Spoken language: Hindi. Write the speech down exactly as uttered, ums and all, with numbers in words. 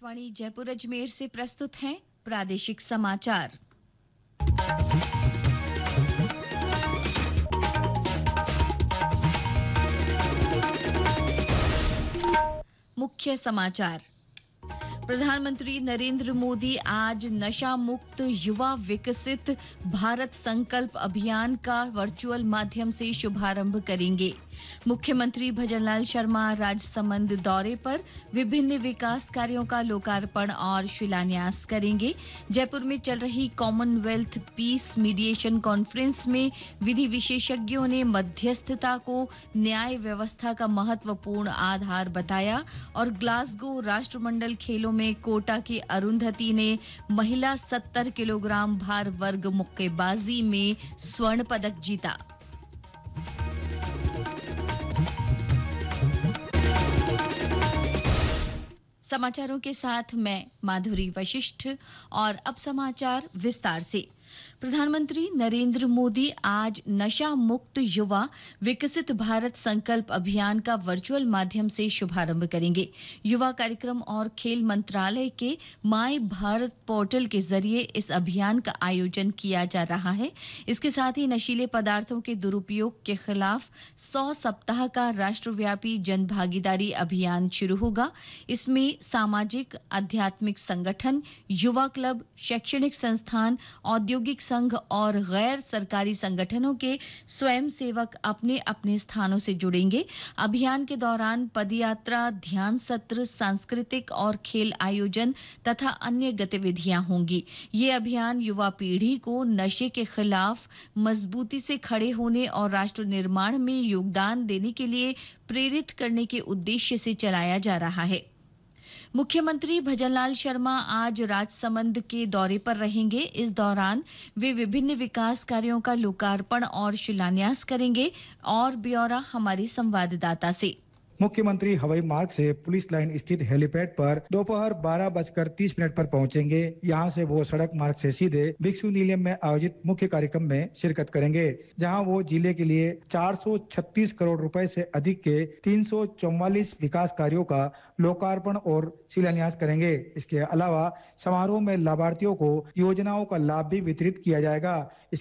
आकाशवाणी जयपुर अजमेर से प्रस्तुत हैं प्रादेशिक समाचार। मुख्य समाचार। प्रधानमंत्री नरेंद्र मोदी आज नशा मुक्त युवा विकसित भारत संकल्प अभियान का वर्चुअल माध्यम से शुभारंभ करेंगे। मुख्यमंत्री भजनलाल शर्मा राजसमंद दौरे पर विभिन्न विकास कार्यों का लोकार्पण और शिलान्यास करेंगे। जयपुर में चल रही कॉमनवेल्थ पीस मीडिएशन कॉन्फ्रेंस में विधि विशेषज्ञों ने मध्यस्थता को न्याय व्यवस्था का महत्वपूर्ण आधार बताया और ग्लासगो राष्ट्रमंडल खेलों में कोटा की अरुंधति ने महिला सत्तर किलोग्राम भार वर्ग मुक्केबाजी में स्वर्ण पदक जीता। समाचारों के साथ मैं माधुरी वशिष्ठ और अब समाचार विस्तार से। प्रधानमंत्री नरेंद्र मोदी आज नशा मुक्त युवा विकसित भारत संकल्प अभियान का वर्चुअल माध्यम से शुभारंभ करेंगे। युवा कार्यक्रम और खेल मंत्रालय के माय भारत पोर्टल के जरिए इस अभियान का आयोजन किया जा रहा है। इसके साथ ही नशीले पदार्थों के दुरुपयोग के खिलाफ सौ सप्ताह का राष्ट्रव्यापी जन भागीदारी अभियान शुरू होगा। इसमें सामाजिक आध्यात्मिक संगठन, युवा क्लब, शैक्षणिक संस्थान, औद्योगिक संघ और गैर सरकारी संगठनों के स्वयंसेवक अपने अपने स्थानों से जुड़ेंगे। अभियान के दौरान पदयात्रा, ध्यान सत्र, सांस्कृतिक और खेल आयोजन तथा अन्य गतिविधियां होंगी। ये अभियान युवा पीढ़ी को नशे के खिलाफ मजबूती से खड़े होने और राष्ट्र निर्माण में योगदान देने के लिए प्रेरित करने के उद्देश्य से चलाया जा रहा है। मुख्यमंत्री भजनलाल शर्मा आज राजसमंद के दौरे पर रहेंगे। इस दौरान वे विभिन्न विकास कार्यों का लोकार्पण और शिलान्यास करेंगे। और ब्यौरा हमारे संवाददाता से। मुख्यमंत्री हवाई मार्ग से पुलिस लाइन स्थित हेलीपैड पर दोपहर बारह बजकर तीस मिनट पर पहुंचेंगे। यहां से वो सड़क मार्ग से सीधे भिक्षु नीलम में आयोजित मुख्य कार्यक्रम में शिरकत करेंगे, जहां वो जिले के लिए चार सौ छत्तीस करोड़ रुपए से अधिक के तीन सौ चौवालीस विकास कार्यों का लोकार्पण और शिलान्यास करेंगे। इसके अलावा समारोह में लाभार्थियों को योजनाओं का लाभ भी वितरित किया जाएगा।